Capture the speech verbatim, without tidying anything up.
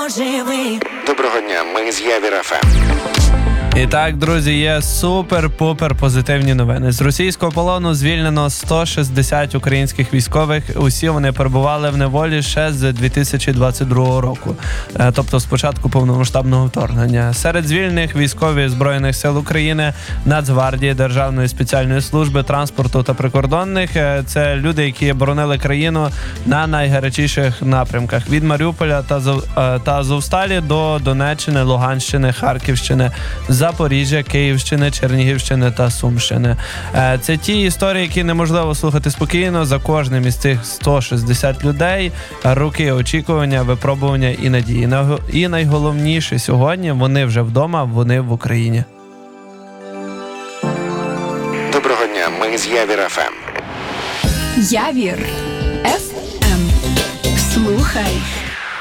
живий. Доброго дня, ми з Явір еф ем. І так, друзі, є супер-пупер позитивні новини. З російського полону звільнено сто шістдесят українських військових. Усі вони перебували в неволі ще з дві тисячі двадцять другого року, тобто з початку повномасштабного вторгнення. Серед звільнених військові Збройних сил України, Нацгвардії, Державної спеціальної служби, транспорту та прикордонних. Це люди, які боронили країну на найгарячіших напрямках. Від Маріуполя та, Зов... та Азовсталі до Донеччини, Луганщини, Харківщини, Запоріжжя, Київщини, Чернігівщини та Сумщини. Це ті історії, які неможливо слухати спокійно. За кожним із цих сто шістдесят людей роки очікування, випробування і надії. І найголовніше сьогодні, вони вже вдома, вони в Україні. Доброго дня, ми з Явір еф ем. Явір еф ем. Слухай